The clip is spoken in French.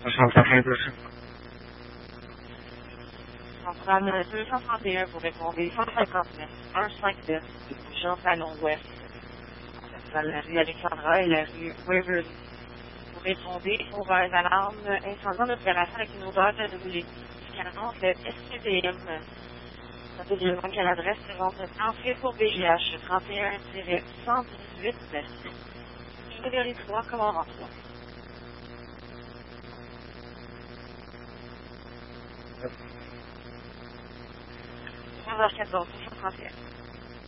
On prend le 231 pour répondre 159 159 Jean Talon Ouest. Dans la rue Alexandra et la rue Waverly. Vous répondez aux alarmes incendie d'opération avec une odeur de médicaments, le SCDM. Notez également qu'à l'adresse suivante, entrée pour BGH 31-118 Valérie 3, commandant 3. 11h14, 131.